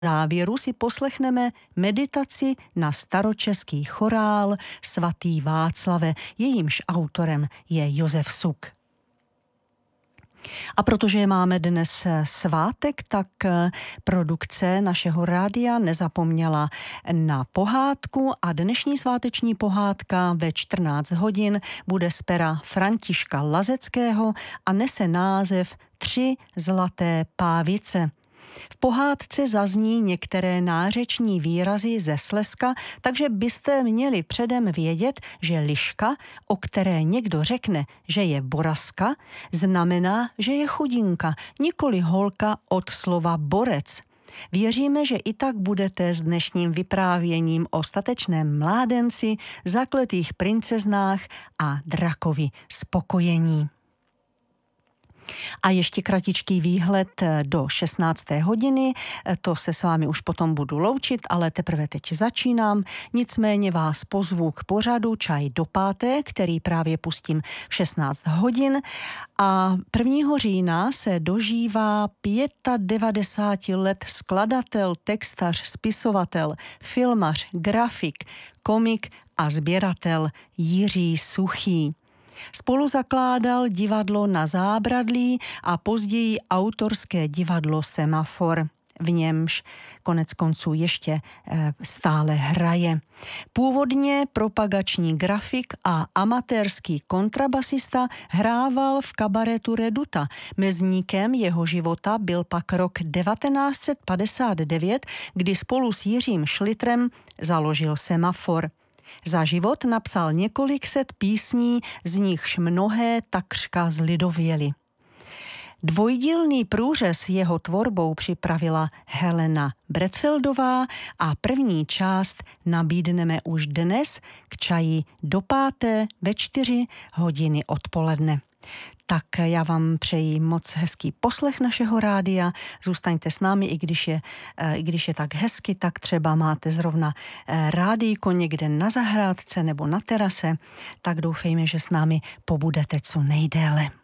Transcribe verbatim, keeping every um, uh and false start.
závěru si poslechneme meditaci na staročeský chorál Svatý Václave, jejímž autorem je Josef Suk. A protože máme dnes svátek, tak produkce našeho rádia nezapomněla na pohádku a dnešní sváteční pohádka ve čtrnáct hodin bude z pera Františka Lazeckého a nese název Tři zlaté pávice. V pohádce zazní některé nářeční výrazy ze Slezska, takže byste měli předem vědět, že liška, o které někdo řekne, že je boraska, znamená, že je chudinka, nikoli holka od slova borec. Věříme, že i tak budete s dnešním vyprávěním o statečném mládenci, zakletých princeznách a drakovi spokojení. A ještě kratičký výhled do šestnácté hodiny, to se s vámi už potom budu loučit, ale teprve teď začínám. Nicméně vás pozvu k pořadu Čaj do páté, který právě pustím v šestnáct hodin. A prvního října se dožívá devadesát pět let skladatel, textař, spisovatel, filmař, grafik, komik a sběratel Jiří Suchý. Spolu zakládal divadlo Na zábradlí a později autorské divadlo Semafor, v němž konec konců ještě stále hraje. Původně propagační grafik a amatérský kontrabasista hrával v kabaretu Reduta. Mezníkem jeho života byl pak rok devatenáct set padesát devět, kdy spolu s Jiřím Šlitrem založil Semafor. Za život napsal několik set písní, z nichž mnohé takřka zlidověly. Dvojdílný průřez jeho tvorbou připravila Helena Bretfeldová a první část nabídneme už dnes k čaji do páté ve čtyři hodiny odpoledne. Tak já vám přeji moc hezký poslech našeho rádia. Zůstaňte s námi, i když je, i když je tak hezky, tak třeba máte zrovna rádijko někde na zahrádce nebo na terase, tak doufejme, že s námi pobudete co nejdéle.